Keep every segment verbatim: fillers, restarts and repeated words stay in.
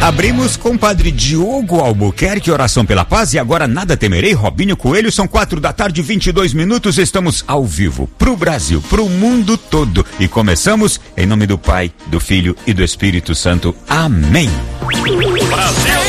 Abrimos com Padre Diogo Albuquerque, oração pela paz, e agora Nada Temerei, Robinho Coelho. São quatro da tarde, vinte e dois minutos, estamos ao vivo pro Brasil, pro mundo todo, e começamos em nome do Pai, do Filho e do Espírito Santo. Amém. Brasil!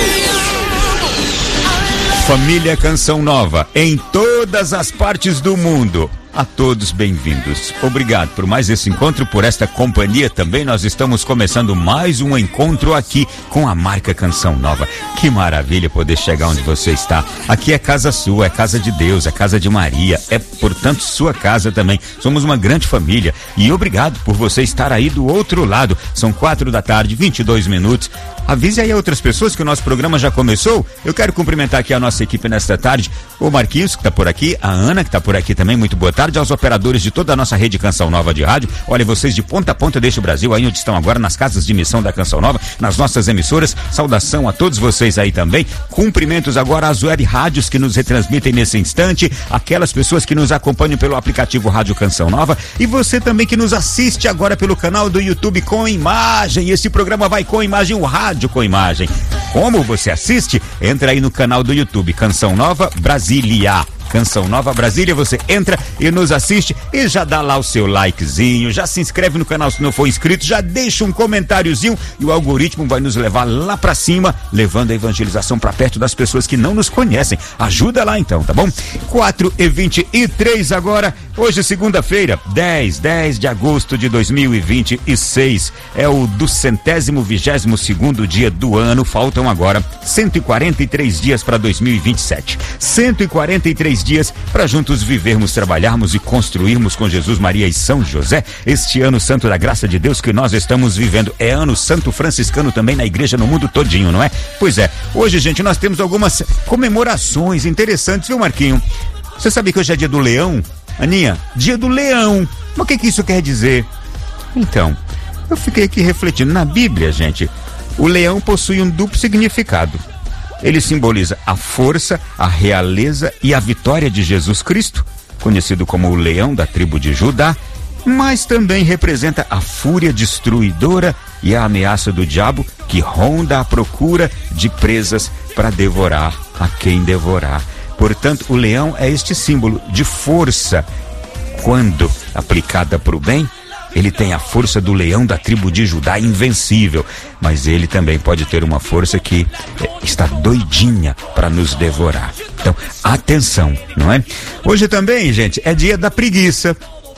Família Canção Nova, em todas as partes do mundo. A todos bem-vindos. Obrigado por mais esse encontro, por esta companhia também. Nós estamos começando mais um encontro aqui com a marca Canção Nova. Que maravilha poder chegar onde você está. Aqui é casa sua, é casa de Deus, é casa de Maria, é, portanto, sua casa também. Somos uma grande família e obrigado por você estar aí do outro lado. São quatro da tarde, vinte e dois minutos. Avise aí a outras pessoas que o nosso programa já começou. Eu quero cumprimentar aqui a nossa equipe nesta tarde. O Marquinhos, que está por aqui, a Ana, que está por aqui também. Muito boa tarde. Tarde aos operadores de toda a nossa rede Canção Nova de rádio. Olha, vocês de ponta a ponta deste Brasil, aí onde estão agora, nas casas de emissão da Canção Nova, nas nossas emissoras. Saudação a todos vocês aí também. Cumprimentos agora às web rádios que nos retransmitem nesse instante, aquelas pessoas que nos acompanham pelo aplicativo Rádio Canção Nova, e você também que nos assiste agora pelo canal do YouTube com imagem. Esse programa vai com imagem, o rádio com imagem. Como você assiste? Entra aí no canal do YouTube Canção Nova Brasília. Canção Nova Brasília, você entra e nos assiste e já dá lá o seu likezinho, já se inscreve no canal se não for inscrito, já deixa um comentáriozinho e o algoritmo vai nos levar lá pra cima, levando a evangelização pra perto das pessoas que não nos conhecem. Ajuda lá então, tá bom? quatro e vinte e três agora, hoje segunda-feira, dez, dez de agosto de dois mil e vinte e seis, é o do centésimo vigésimo segundo dia do ano. Faltam agora cento e quarenta e três dias para dois mil e vinte e sete, cento e quarenta e três dias para juntos vivermos, trabalharmos e construirmos com Jesus, Maria e São José este ano santo da graça de Deus que nós estamos vivendo. É ano santo franciscano também na igreja no mundo todinho, não é? Pois é, hoje, gente, nós temos algumas comemorações interessantes, viu, Marquinho? Você sabe que hoje é dia do leão? Aninha, dia do leão. Mas o que que isso quer dizer? Então, eu fiquei aqui refletindo. Na Bíblia, gente, o leão possui um duplo significado. Ele simboliza a força, a realeza e a vitória de Jesus Cristo, conhecido como o leão da tribo de Judá, mas também representa a fúria destruidora e a ameaça do diabo que ronda à procura de presas para devorar a quem devorar. Portanto, o leão é este símbolo de força. Quando aplicada para o bem, ele tem a força do leão da tribo de Judá, invencível, mas ele também pode ter uma força que é, está doidinha para nos devorar. Então, atenção, não é? Hoje também, gente, é dia da preguiça.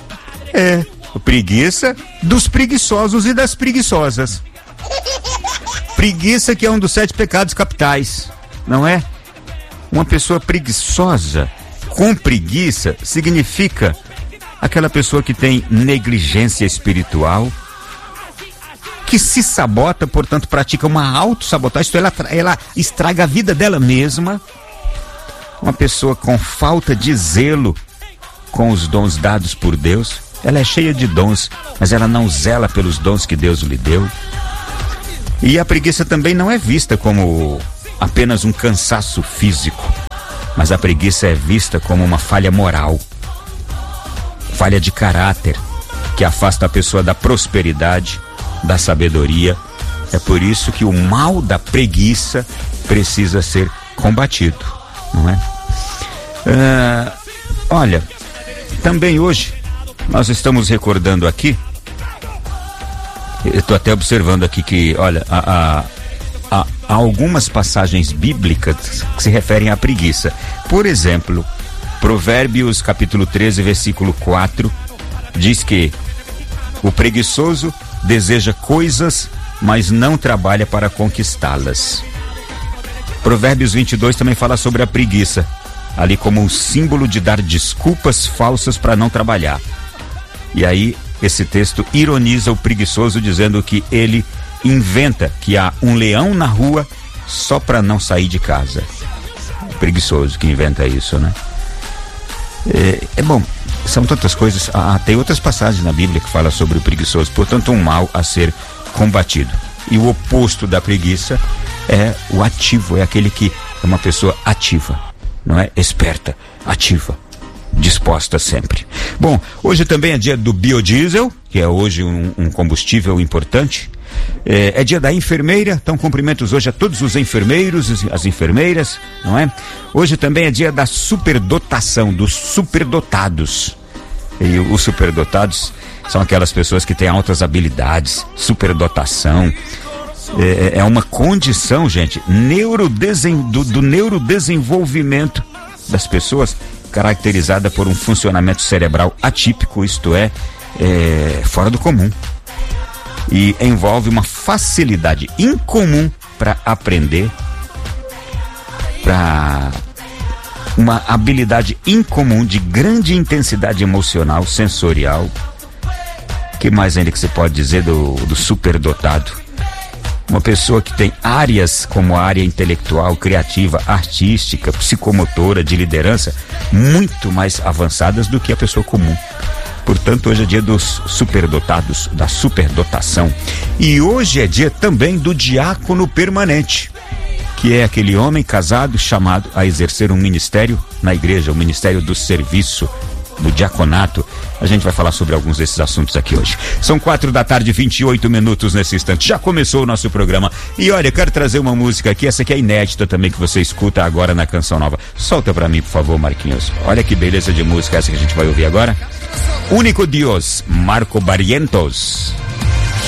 É, preguiça dos preguiçosos e das preguiçosas. Preguiça que é um dos sete pecados capitais, não é? Uma pessoa preguiçosa, com preguiça, significa aquela pessoa que tem negligência espiritual, que se sabota, portanto pratica uma autossabotagem, isto ela, ela estraga a vida dela mesma. Uma pessoa com falta de zelo com os dons dados por Deus. Ela é cheia de dons, mas ela não zela pelos dons que Deus lhe deu. E a preguiça também não é vista como apenas um cansaço físico, mas a preguiça é vista como uma falha moral, falha de caráter, que afasta a pessoa da prosperidade, da sabedoria. É por isso que o mal da preguiça precisa ser combatido, não é? Ah, olha, também hoje nós estamos recordando aqui, eu estou até observando aqui que, olha, há, há, há algumas passagens bíblicas que se referem à preguiça. Por exemplo, Provérbios capítulo treze, versículo quatro, diz que o preguiçoso deseja coisas, mas não trabalha para conquistá-las. Provérbios vinte e dois também fala sobre a preguiça, ali como um símbolo de dar desculpas falsas para não trabalhar. E aí, esse texto ironiza o preguiçoso, dizendo que ele inventa que há um leão na rua só para não sair de casa. O preguiçoso que inventa isso, né? É, é bom, são tantas coisas. Ah, tem outras passagens na Bíblia que falam sobre o preguiçoso, portanto um mal a ser combatido. E o oposto da preguiça é o ativo, é aquele que é uma pessoa ativa, não é? Esperta, ativa, disposta sempre. Bom, hoje também é dia do biodiesel, que é hoje um, um combustível importante. É, é dia da enfermeira, então cumprimentos hoje a todos os enfermeiros, as enfermeiras, não é? Hoje também é dia da superdotação, dos superdotados. E os superdotados são aquelas pessoas que têm altas habilidades, superdotação. É, é uma condição, gente, neurodesen, do, do neurodesenvolvimento das pessoas, caracterizada por um funcionamento cerebral atípico, isto é, é fora do comum. E envolve uma facilidade incomum para aprender, para uma habilidade incomum de grande intensidade emocional, sensorial. Que mais ainda que você pode dizer do, do superdotado? Uma pessoa que tem áreas como a área intelectual, criativa, artística, psicomotora, de liderança, muito mais avançadas do que a pessoa comum. Portanto, hoje é dia dos superdotados, da superdotação. E hoje é dia também do diácono permanente, que é aquele homem casado chamado a exercer um ministério na igreja, o ministério do serviço, do diaconato. A gente vai falar sobre alguns desses assuntos aqui hoje. São quatro da tarde, vinte e oito minutos nesse instante. Já começou o nosso programa. E olha, eu quero trazer uma música aqui, essa aqui é inédita também, que você escuta agora na Canção Nova. Solta pra mim, por favor, Marquinhos. Olha que beleza de música essa que a gente vai ouvir agora. Único Dios, Marco Barrientos.